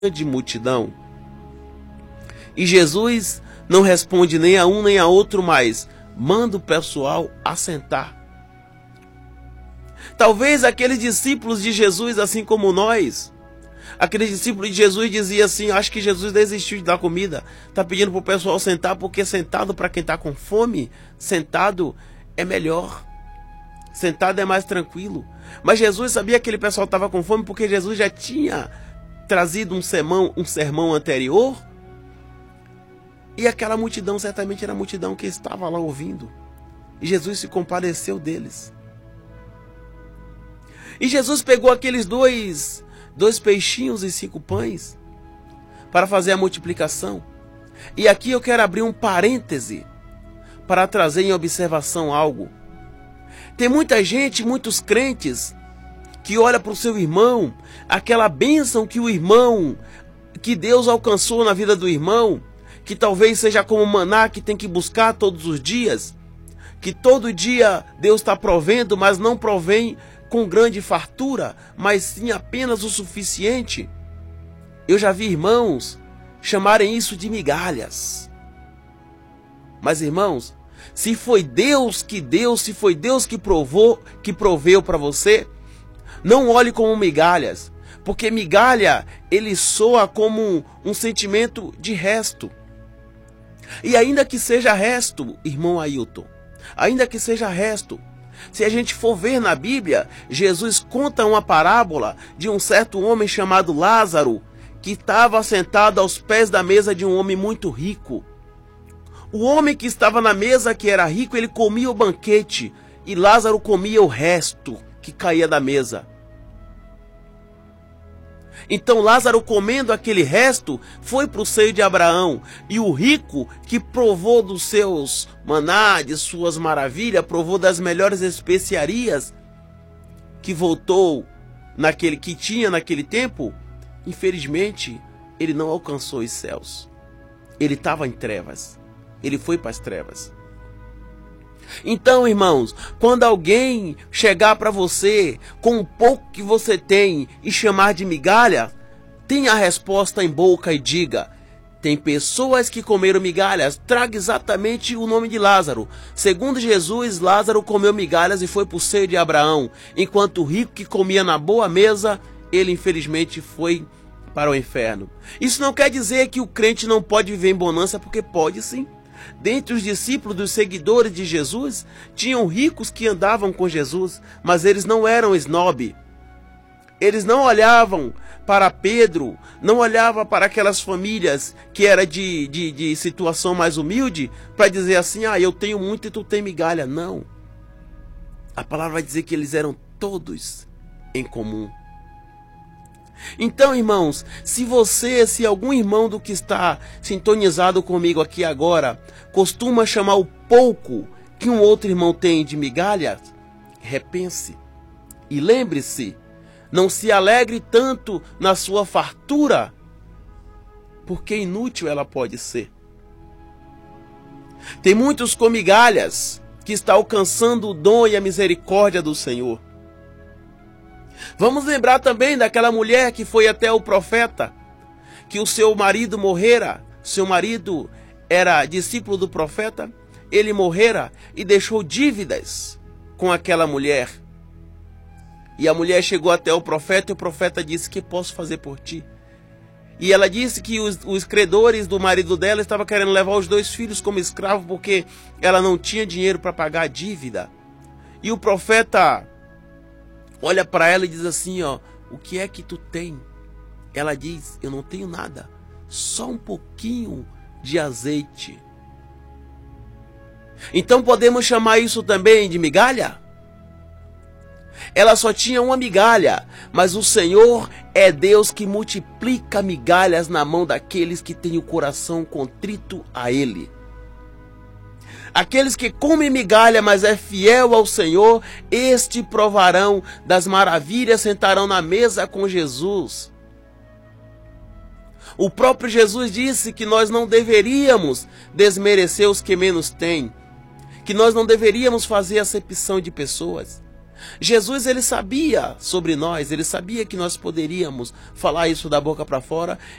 grande multidão. E Jesus não responde nem a um nem a outro, mas manda o pessoal assentar. Talvez aqueles discípulos de Jesus, assim como nós, aqueles discípulos de Jesus diziam assim: acho que Jesus desistiu de dar comida, está pedindo para o pessoal sentar, porque sentado, para quem está com fome, sentado é melhor, sentado é mais tranquilo. Mas Jesus sabia que aquele pessoal estava com fome, porque Jesus já tinha trazido um sermão anterior, e aquela multidão certamente era a multidão que estava lá ouvindo, e Jesus se compadeceu deles. E Jesus pegou aqueles dois peixinhos e 5 pães para fazer a multiplicação. E aqui eu quero abrir um parêntese para trazer em observação algo. Tem muita gente, muitos crentes, que olha para o seu irmão, aquela bênção que o irmão, que Deus alcançou na vida do irmão, que talvez seja como maná que tem que buscar todos os dias, que todo dia Deus está provendo, mas não provém com grande fartura, mas sim apenas o suficiente. Eu já vi irmãos chamarem isso de migalhas. Mas, irmãos, se foi Deus que deu, se foi Deus que proveu para você, não olhe como migalhas, porque migalha, ele soa como um sentimento de resto. E ainda que seja resto, irmão Ailton, ainda que seja resto, se a gente for ver na Bíblia, Jesus conta uma parábola de um certo homem chamado Lázaro, que estava sentado aos pés da mesa de um homem muito rico. O homem que estava na mesa, que era rico, ele comia o banquete, e Lázaro comia o resto que caía da mesa. Então Lázaro, comendo aquele resto, foi para o seio de Abraão. E o rico, que provou dos seus maná, de suas maravilhas, provou das melhores especiarias que voltou que tinha naquele tempo, infelizmente, ele não alcançou os céus. Ele estava em trevas. Ele foi para as trevas. Então, irmãos, quando alguém chegar para você com o pouco que você tem e chamar de migalha, tenha a resposta em boca e diga: tem pessoas que comeram migalhas. Traga exatamente o nome de Lázaro. Segundo Jesus, Lázaro comeu migalhas e foi para o seio de Abraão, enquanto o rico que comia na boa mesa, ele infelizmente foi para o inferno. Isso não quer dizer que o crente não pode viver em bonança, porque pode sim. Dentre os discípulos, dos seguidores de Jesus, tinham ricos que andavam com Jesus, mas eles não eram snob. Eles não olhavam para Pedro, não olhavam para aquelas famílias que era de situação mais humilde, para dizer assim: ah, eu tenho muito e tu tem migalha. Não. A palavra vai dizer que eles eram todos em comum. Então, irmãos, se algum irmão do que está sintonizado comigo aqui agora costuma chamar o pouco que um outro irmão tem de migalha, repense. E lembre-se, não se alegre tanto na sua fartura, porque inútil ela pode ser. Tem muitos com migalhas que estão alcançando o dom e a misericórdia do Senhor. Vamos lembrar também daquela mulher que foi até o profeta, que o seu marido morrera. Seu marido era discípulo do profeta, ele morrera e deixou dívidas com aquela mulher. E a mulher chegou até o profeta e o profeta disse: que posso fazer por ti? E ela disse que os credores do marido dela estavam querendo levar os 2 filhos como escravos, porque ela não tinha dinheiro para pagar a dívida. E o profeta olha para ela e diz assim: ó, o que é que tu tem? Ela diz: eu não tenho nada, só um pouquinho de azeite. Então podemos chamar isso também de migalha? Ela só tinha uma migalha, mas o Senhor é Deus que multiplica migalhas na mão daqueles que têm o coração contrito a Ele. Aqueles que comem migalha, mas é fiel ao Senhor, este provarão das maravilhas, sentarão na mesa com Jesus. O próprio Jesus disse que nós não deveríamos desmerecer os que menos têm, que nós não deveríamos fazer acepção de pessoas. Jesus, ele sabia sobre nós, ele sabia que nós poderíamos falar isso da boca para fora